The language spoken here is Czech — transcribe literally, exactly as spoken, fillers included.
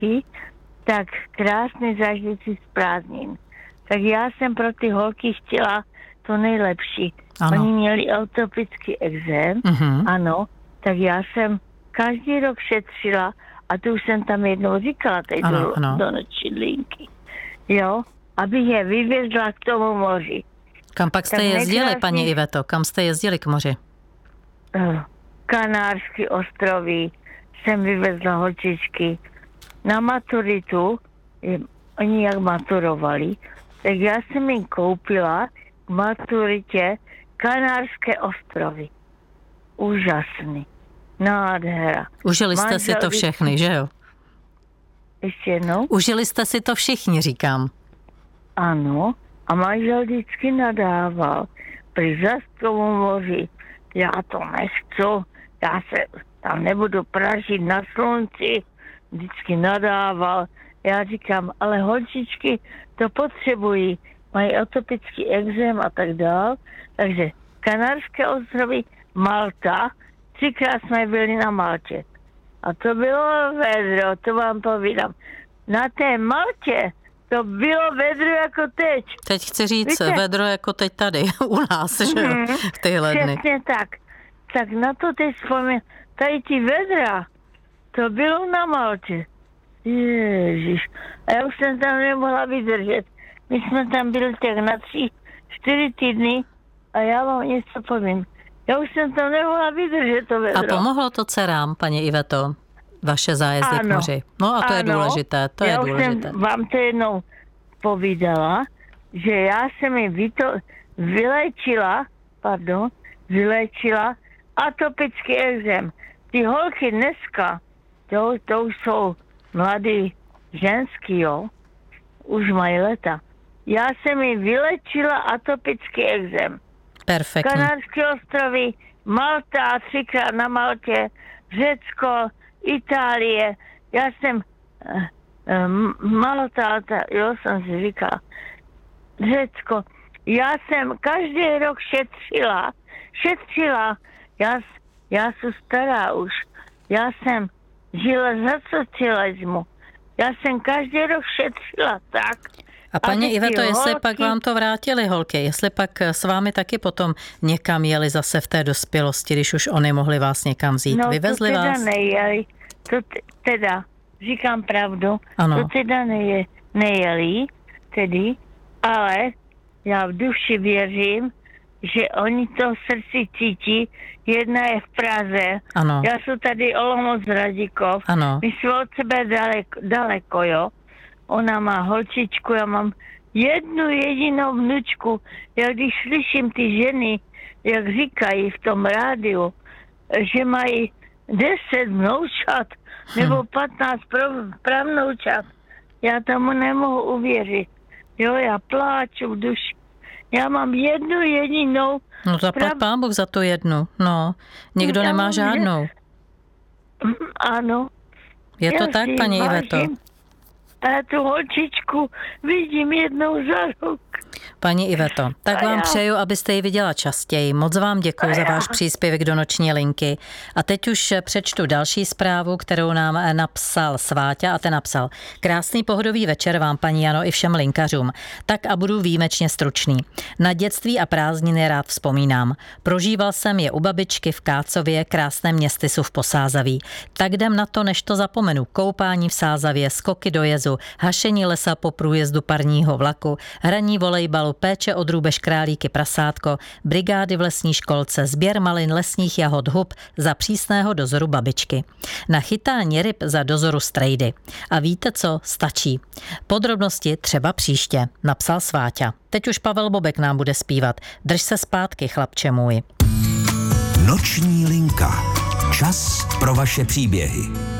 holčičky, tak krásné zážitky z prázdnin. Tak já jsem pro ty holky chtěla to nejlepší. Ano. Oni měli atopický exém, Mhm. ano, tak já jsem každý rok šetřila a to už jsem tam jednou říkala, tady Ano, do, ano. do nočidlinky. Jo, abych je vyvezla k tomu moři. Kam pak jste Tak jezdili, nejkrásnější- paní Iveto? Kam jste jezdili k moři? Eh, Kanárské ostrovy jsem vyvezla holčičky. Na maturitu, eh, oni jak maturovali, tak já jsem jim koupila k maturitě Kanárské ostrovy. Úžasný. Nádhera. Užili jste si to Manžel všechny, že jo? Ještě jednou? Užili jste si to všichni, říkám. Ano. A manžel vždycky nadával. Při Zastkovu moři. Já to nechci. Já se tam nebudu pražit na slunci. Vždycky nadával. Já říkám, ale holčičky to potřebují. Mají atopický exém a tak dál. Takže Kanárské ostrovy, Malta. Třikrát jsme byli na Maltě. A to bylo vedro, to vám povídám. Na té Maltě to bylo vedro jako teď. Teď chci říct Víte? vedro jako teď tady, u nás, že jo, Mhm. v tyhle dny. Přesně tak. Tak na to teď vzpomínám. Tady ty vedra, to bylo na Maltě. Ježiš. A já už jsem tam nemohla vydržet. My jsme tam byli tak na tři, čtyři týdny a já vám něco povím. Já už jsem tam nemohla vydržet to vedro. A pomohlo to dcerám, paní Iveto, vaše zájezdy k Ano. moři? No a to je Ano. důležité, to je já důležité. Já už jsem vám to jednou povídala, že já jsem mi vyto, vylečila, pardon, vylečila atopický exém. Ty holky dneska, to, to už jsou mladý ženský, jo, už mají leta. Já jsem mi vylečila atopický exém. Perfektní. Kanárské ostrovy, Malta, třikrát na Maltě, Řecko, Itálie. Já jsem uh, um, Malta, ta, jo, jsem si říkala, Řecko. Já jsem každý rok šetřila, šetřila. Já, já jsem stará už. Já jsem žila za socialismu. Já jsem každý rok šetřila tak. A paní aby Iveto, ty jestli holky- pak vám to vrátili holky, jestli pak s vámi taky potom někam jeli zase v té dospělosti, když už oni mohli vás někam vzít. No Vyvezli to teda vás? nejeli, to t- teda, říkám pravdu, Ano. to teda neje, nejeli, tedy, ale já v duši věřím, že oni to v srdci cítí. Jedna je v Praze, Ano. já jsem tady Olomouc Radikov, Ano. my jsme od sebe daleko, daleko, jo. Ona má holčičku, já mám jednu jedinou vnučku. Já když slyším ty ženy, jak říkají v tom rádiu, že mají deset vnoučat nebo patnáct prav- pravnoučat, já tomu nemohu uvěřit. Jo, já pláču v duši. Já mám jednu jedinou. No zaplať prav- pán Bůh za tu jednu. No, nikdo Já nemá mám žádnou. Ano. Je to Já tak, si ji paní vážím. Iveto? A já tu holčičku vidím jednou za rok. Paní Iveto, tak A vám já- přeju, abyste ji viděla častěji. Moc vám děkuji A za já- váš příspěvek do noční linky. A teď už přečtu další zprávu, kterou nám napsal Sváťa a ten napsal: Krásný pohodový večer vám, paní Jano, i všem linkařům. Tak a budu výjimečně stručný. Na dětství a prázdniny rád vzpomínám. Prožíval jsem je u babičky v Kácově, krásném městysu v Posázaví. Tak jdem na to, než to zapomenu. Koupání v Sázavě, skoky do jezu, hašení lesa po průjezdu parního vlaku, hraní volejbalu, péče o drůbež, králíky, prasátko, brigády v lesní školce, sběr malin, lesních jahod, hub za přísného dozoru babičky. Na chytání ryb za dozoru strejdy. A víte co? Stačí. Podrobnosti třeba příště, napsal Sváťa. Teď už Pavel Bobek nám bude zpívat. Drž se zpátky, chlapče můj. Noční linka. Čas pro vaše příběhy.